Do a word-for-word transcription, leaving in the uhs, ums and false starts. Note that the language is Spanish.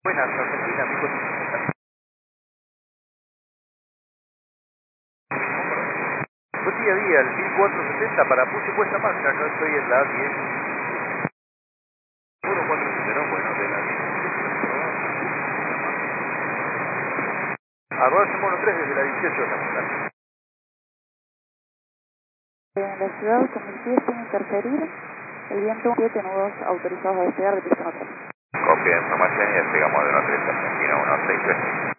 Buenas, Argentina, mi cotización. Buen día, día, el mil cuatrocientos setenta para puse puesta marcha, yo estoy en la diez. uno cuatro siete, ¿no? Bueno, de la diez. Arroba Mono tres desde la dieciocho de la mañana. En la ciudad dos mil diez sin interferir, el viento siete nudos autorizados a despegar de pista tres. Copia de información y despegamos de uno tres Argentina uno seis tres.